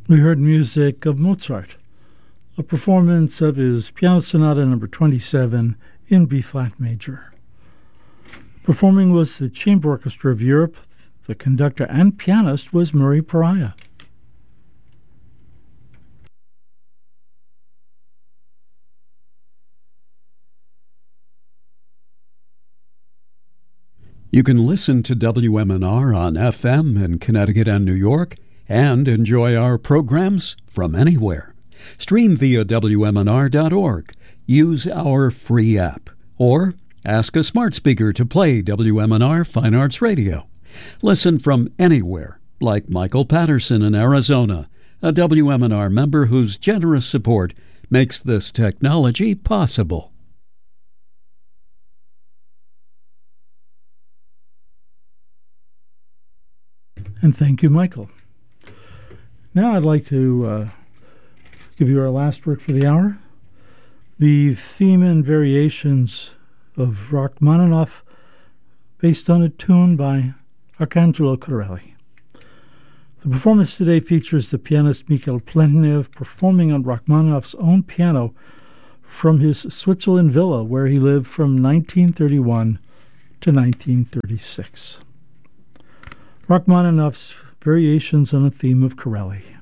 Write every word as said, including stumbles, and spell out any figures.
We heard music of Mozart, a performance of his Piano Sonata number twenty-seven in B-flat major. Performing was the Chamber Orchestra of Europe. The conductor and pianist was Murray Pariah. You can listen to W M N R on F M in Connecticut and New York and enjoy our programs from anywhere. Stream via W M N R dot org. Use our free app. Or ask a smart speaker to play W M N R Fine Arts Radio. Listen from anywhere, like Michael Patterson in Arizona, a W M N R member whose generous support makes this technology possible. And thank you, Michael. Now I'd like to uh, give you our last work for the hour. The theme and variations of Rachmaninoff, based on a tune by Arcangelo Corelli. The performance today features the pianist Mikhail Pletnev performing on Rachmaninoff's own piano from his Switzerland villa, where he lived from nineteen thirty-one to nineteen thirty-six. Rachmaninoff's variations on a theme of Corelli.